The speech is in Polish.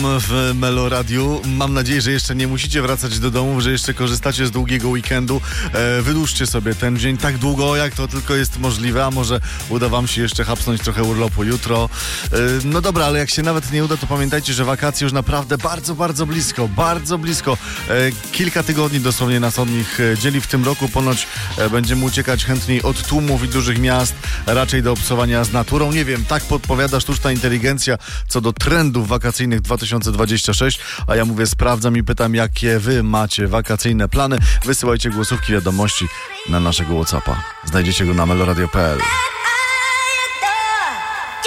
w Melo Radiu. Mam nadzieję, że jeszcze nie musicie wracać do domu, że jeszcze korzystacie z długiego weekendu. Wydłużcie sobie ten dzień tak długo, jak to tylko jest możliwe, a może uda wam się jeszcze hapsnąć trochę urlopu jutro. No dobra, ale jak się nawet nie uda, to pamiętajcie, że wakacje już naprawdę bardzo, bardzo blisko. Bardzo blisko. Kilka tygodni dosłownie nas od nich dzieli. W tym roku ponoć będziemy uciekać chętniej od tłumów i dużych miast, raczej do obcowania z naturą. Nie wiem, tak podpowiada sztuczna inteligencja co do trendów wakacyjnych 2026, a ja mówię, sprawdzam i pytam, jakie wy macie wakacyjne plany. Wysyłajcie głosówki, wiadomości na naszego WhatsAppa. Znajdziecie go na meloradio.pl.